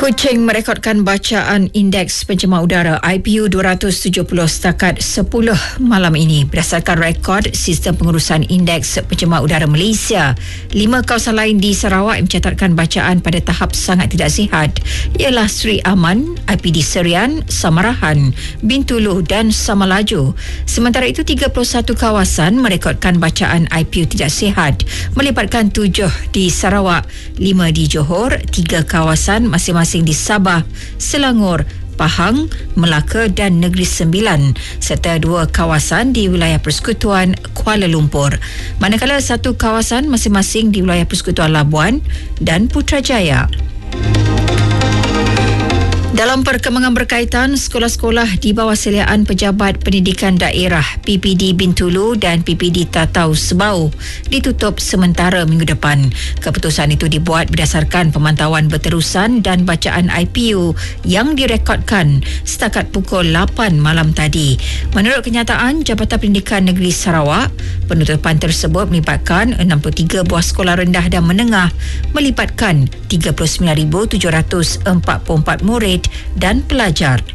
Kuching merekodkan bacaan Indeks Pencemar Udara IPU 270 setakat 10 malam ini. Berdasarkan rekod Sistem Pengurusan Indeks Pencemar Udara Malaysia, 5 kawasan lain di Sarawak yang mencatatkan bacaan pada tahap sangat tidak sihat ialah Seri Aman, IPD Serian, Samarahan, Bintulu dan Samalaju. Sementara itu, 31 kawasan merekodkan bacaan IPU tidak sihat, melibatkan 7 di Sarawak, 5 di Johor, 3 kawasan masing-masing di Sabah, Selangor, Pahang, Melaka dan Negeri Sembilan serta 2 kawasan di wilayah Persekutuan Kuala Lumpur. Manakala 1 kawasan masing-masing di wilayah Persekutuan Labuan dan Putrajaya. Dalam perkembangan berkaitan, sekolah-sekolah di bawah seliaan Pejabat Pendidikan Daerah PPD Bintulu dan PPD Tatau Sebau ditutup sementara minggu depan. Keputusan itu dibuat berdasarkan pemantauan berterusan dan bacaan IPU yang direkodkan setakat pukul 8 malam tadi. Menurut kenyataan Jabatan Pendidikan Negeri Sarawak, penutupan tersebut melibatkan 63 buah sekolah rendah dan menengah, melibatkan 39,744 murid dan pelajar.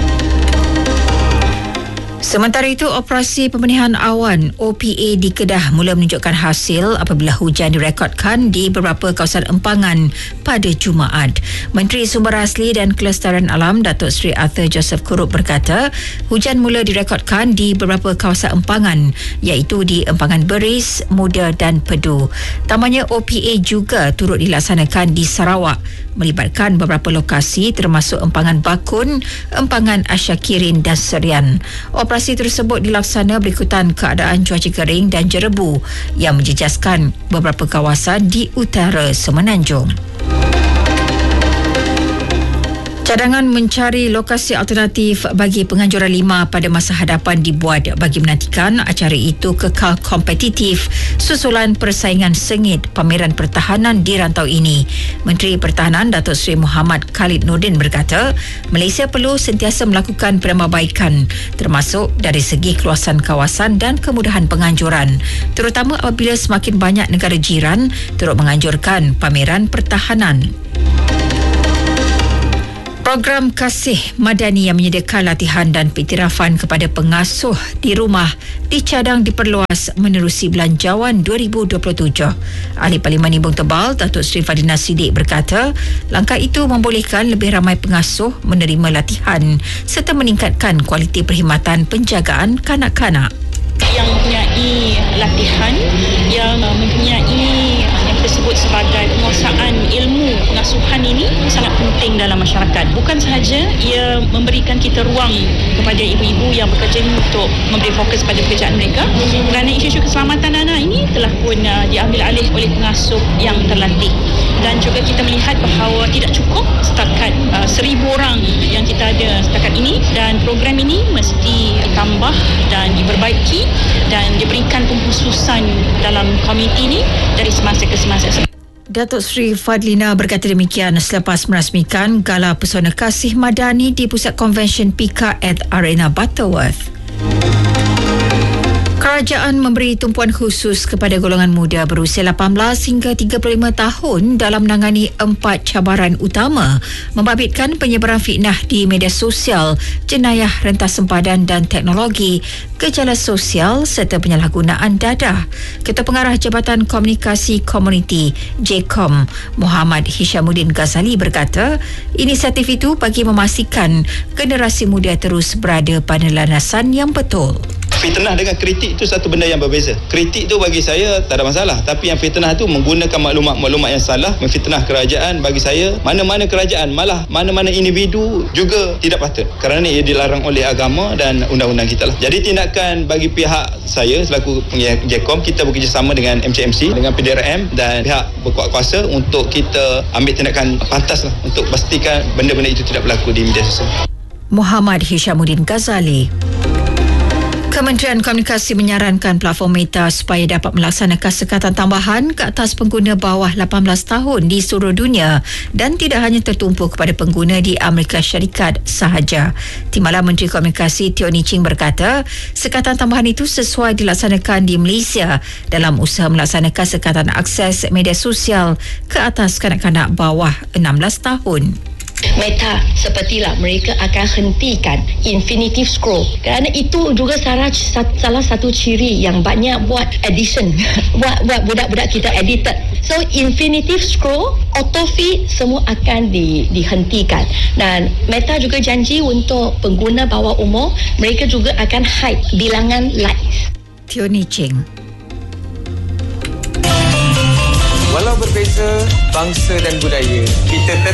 Sementara itu, operasi pembenihan awan OPA di Kedah mula menunjukkan hasil apabila hujan direkodkan di beberapa kawasan empangan pada Jumaat. Menteri Sumber Asli dan Kelestarian Alam Datuk Seri Arthur Joseph Kurup berkata, hujan mula direkodkan di beberapa kawasan empangan iaitu di Empangan Beris, Muda dan Pedu. Tambahnya, OPA juga turut dilaksanakan di Sarawak, melibatkan beberapa lokasi termasuk Empangan Bakun, Empangan Asyakirin dan Serian. Operasi tersebut dilaksana berikutan keadaan cuaca kering dan jerebu yang menjejaskan beberapa kawasan di utara Semenanjung. Cadangan mencari lokasi alternatif bagi penganjuran 5 pada masa hadapan dibuat bagi menantikan acara itu kekal kompetitif susulan persaingan sengit pameran pertahanan di rantau ini. Menteri Pertahanan Datuk Seri Muhammad Khalid Nordin berkata, Malaysia perlu sentiasa melakukan penambahbaikan termasuk dari segi keluasan kawasan dan kemudahan penganjuran, terutama apabila semakin banyak negara jiran turut menganjurkan pameran pertahanan. Program Kasih Madani yang menyediakan latihan dan piktirafan kepada pengasuh di rumah dicadang diperluas menerusi Belanjawan 2027. Ahli Parlimen Imbung Tebal Datuk Seri Fadina Siddiq berkata, langkah itu membolehkan lebih ramai pengasuh menerima latihan serta meningkatkan kualiti perkhidmatan penjagaan kanak-kanak. Yang mempunyai latihan, yang mempunyai yang disebut sebagai penguasaan ilmu pengasuhan ini sangat penting dalam masyarakat. Bukan sahaja ia memberikan kita ruang kepada ibu-ibu yang bekerja untuk memberi fokus pada pekerjaan mereka, kerana isu-isu keselamatan anak ini telah pun diambil alih oleh pengasuh yang terlatih. Dan juga kita melihat bahawa tidak cukup setakat 1,000 orang yang kita ada setakat ini, dan program ini mesti tambah dan diperbaiki dan diberikan pengkhususan dalam komuniti ini dari semasa ke semasa. Datuk Seri Fadlina berkata demikian selepas merasmikan Gala Pesona Kasih Madani di Pusat Konvensyen Pika at Arena Butterworth. Kerajaan memberi tumpuan khusus kepada golongan muda berusia 18 hingga 35 tahun dalam menangani 4 cabaran utama membabitkan penyebaran fitnah di media sosial, jenayah rentas sempadan dan teknologi, gejala sosial serta penyalahgunaan dadah. Ketua Pengarah Jabatan Komunikasi Komuniti JCOM Muhammad Hishamuddin Ghazali berkata, inisiatif itu bagi memastikan generasi muda terus berada pada landasan yang betul. Fitnah dengan kritik itu satu benda yang berbeza. Kritik tu bagi saya tak ada masalah, tapi yang fitnah tu menggunakan maklumat-maklumat yang salah, memfitnah kerajaan, bagi saya mana-mana kerajaan, malah mana-mana individu juga tidak patut, kerana ia dilarang oleh agama dan undang-undang kita lah. Jadi tindakan bagi pihak saya selaku pengiat JCOM, kita bekerjasama dengan MCMC, dengan PDRM dan pihak berkuat kuasa untuk kita ambil tindakan pantas lah untuk pastikan benda-benda itu tidak berlaku di media sosial. Muhammad Hishamuddin Ghazali. Kementerian Komunikasi menyarankan platform Meta supaya dapat melaksanakan sekatan tambahan ke atas pengguna bawah 18 tahun di seluruh dunia dan tidak hanya tertumpu kepada pengguna di Amerika Syarikat sahaja. Timbalan Menteri Komunikasi Teo Nii Ching berkata, sekatan tambahan itu sesuai dilaksanakan di Malaysia dalam usaha melaksanakan sekatan akses media sosial ke atas kanak-kanak bawah 16 tahun. Meta sepertilah mereka akan hentikan infinitive scroll kerana itu juga salah satu ciri yang banyak buat edition buat budak-budak kita edited. So infinitive scroll, auto feed semua akan dihentikan, dan Meta juga janji untuk pengguna bawah umur mereka juga akan hide bilangan likes. Tioni Ching. Walau berbeza bangsa dan budaya, kita